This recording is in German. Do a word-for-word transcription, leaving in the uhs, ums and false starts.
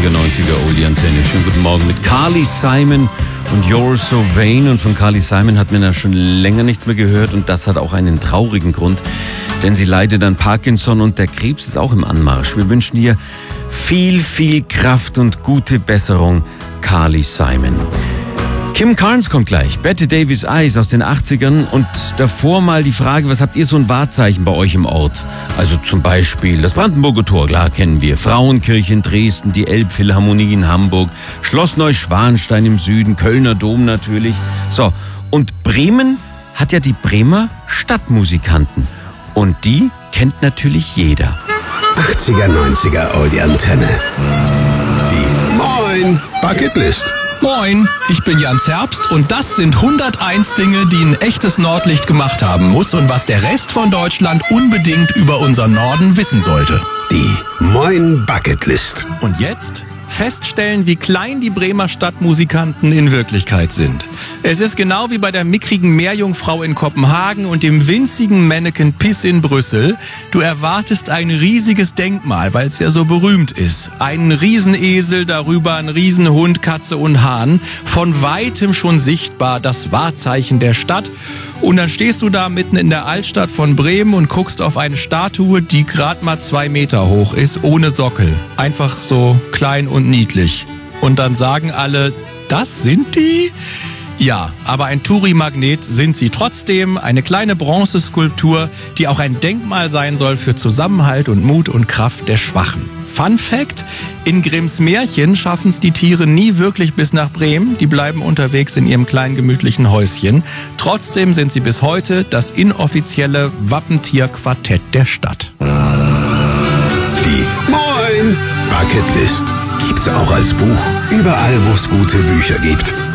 achtziger, neunziger Oldie Antenne. Schönen guten Morgen mit Carly Simon und You're So Vain. Und von Carly Simon hat man ja schon länger nichts mehr gehört und das hat auch einen traurigen Grund, denn sie leidet an Parkinson und der Krebs ist auch im Anmarsch. Wir wünschen dir viel, viel Kraft und gute Besserung, Carly Simon. Kim Carnes kommt gleich, Bette Davis Eyes aus den achtzigern und davor mal die Frage, was habt ihr so ein Wahrzeichen bei euch im Ort? Also zum Beispiel das Brandenburger Tor, klar kennen wir, Frauenkirche in Dresden, die Elbphilharmonie in Hamburg, Schloss Neuschwanstein im Süden, Kölner Dom natürlich. So, und Bremen hat ja die Bremer Stadtmusikanten und die kennt natürlich jeder. achtziger, neunziger Oldie Antenne. Die Moin Bucketlist. Moin, ich bin Jan Zerbst und das sind hunderteins Dinge, die ein echtes Nordlicht gemacht haben muss und was der Rest von Deutschland unbedingt über unseren Norden wissen sollte. Die Moin Bucketlist. Und jetzt feststellen, wie klein die Bremer Stadtmusikanten in Wirklichkeit sind. Es ist genau wie bei der mickrigen Meerjungfrau in Kopenhagen und dem winzigen Mannequin Piss in Brüssel. Du erwartest ein riesiges Denkmal, weil es ja so berühmt ist. Einen Riesenesel, darüber ein Riesenhund, Katze und Hahn. Von weitem schon sichtbar das Wahrzeichen der Stadt. Und dann stehst du da mitten in der Altstadt von Bremen und guckst auf eine Statue, die gerade mal zwei Meter hoch ist, ohne Sockel. Einfach so klein und niedlich. Und dann sagen alle, das sind die? Ja, aber ein Touri-Magnet sind sie trotzdem. Eine kleine Bronzeskulptur, die auch ein Denkmal sein soll für Zusammenhalt und Mut und Kraft der Schwachen. Fun Fact, in Grimms Märchen schaffen es die Tiere nie wirklich bis nach Bremen. Die bleiben unterwegs in ihrem kleinen gemütlichen Häuschen. Trotzdem sind sie bis heute das inoffizielle Wappentierquartett der Stadt. Die Moin Bucketlist gibt's auch als Buch. Überall, wo es gute Bücher gibt.